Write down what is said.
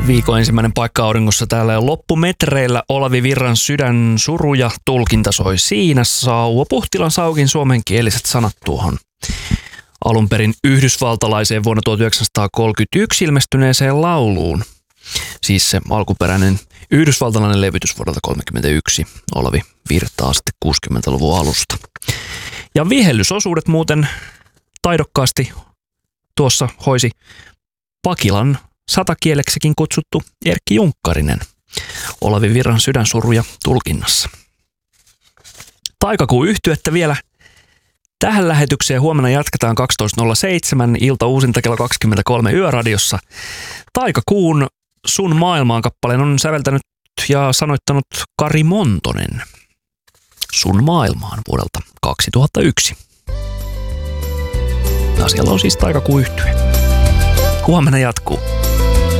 Viikon ensimmäinen paikka auringossa täällä on loppumetreillä. Olavi Virran Sydän suru ja tulkinta soi siinä. Sauva Puhtilan Saukin suomenkieliset sanat tuohon alun perin yhdysvaltalaiseen vuonna 1931 ilmestyneeseen lauluun. Siis se alkuperäinen yhdysvaltalainen levytys vuodelta 1931. Olavi virtaa sitten 60-luvun alusta. Ja vihellysosuudet muuten taidokkaasti tuossa hoisi Pakilan satakieleksikin kutsuttu Erkki Junkkarinen. Olavi Virran Sydänsuruja tulkinnassa. Taikakuu yhtyettä vielä tähän lähetykseen. Huomenna jatketaan 12.07. Ilta uusinta kello 23 Yöradiossa. Taikakuun Sun maailmaan -kappaleen on säveltänyt ja sanoittanut Kari Montonen. Sun maailmaan vuodelta 2001. Asialla on siis taikakuu yhtye. Huomenna jatkuu.